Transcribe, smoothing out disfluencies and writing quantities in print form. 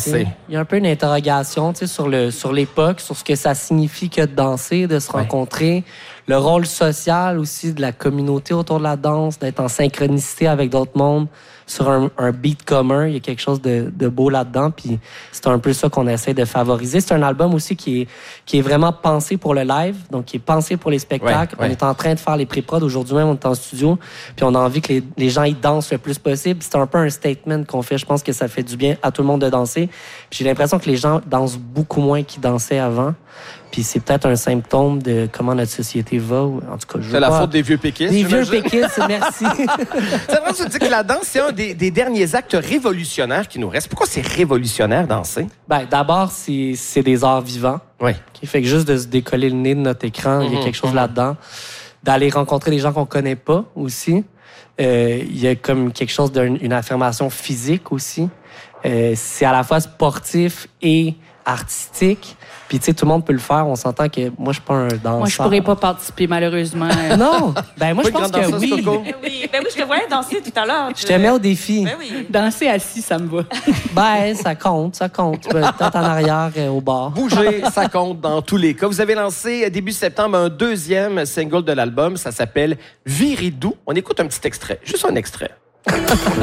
danser. Il y a un peu une interrogation sur l'époque, sur ce que ça signifie que de danser, de se rencontrer. Le rôle social aussi de la communauté autour de la danse, d'être en synchronicité avec d'autres mondes sur un beat commun. Il y a quelque chose de beau là-dedans. Puis c'est un peu ça qu'on essaie de favoriser. C'est un album aussi qui est vraiment pensé pour le live, donc qui est pensé pour les spectacles. On est en train de faire les pré-prod. Aujourd'hui même, on est en studio. Puis on a envie que les gens y dansent le plus possible. C'est un peu un statement qu'on fait. Je pense que ça fait du bien à tout le monde de danser. Puis j'ai l'impression que les gens dansent beaucoup moins qu'ils dansaient avant. Puis c'est peut-être un symptôme de comment notre société va. En tout cas, c'est la faute des vieux péquistes. Des vieux péquistes, merci. C'est vrai, tu dis que la danse, c'est un des derniers actes révolutionnaires qui nous restent. Pourquoi c'est révolutionnaire, danser? D'abord, c'est des arts vivants. Oui. Qui fait que juste de se décoller le nez de notre écran, il y a quelque chose là-dedans. D'aller rencontrer des gens qu'on connaît pas aussi. Il y a comme quelque chose d'une affirmation physique aussi. C'est à la fois sportif et artistique. Puis, tu sais, tout le monde peut le faire. On s'entend que moi, je suis pas un danseur. Moi, je pourrais pas participer, malheureusement. Non! Moi, je pense que oui. Oui, je te voyais danser tout à l'heure. Je te mets au défi. Ben oui. Danser assis, ça me va. Ça compte. Tu peux peut-être en arrière, au bar. Bouger, ça compte dans tous les cas. Vous avez lancé, début septembre, un deuxième single de l'album. Ça s'appelle Viridou. On écoute un petit extrait. Juste un extrait.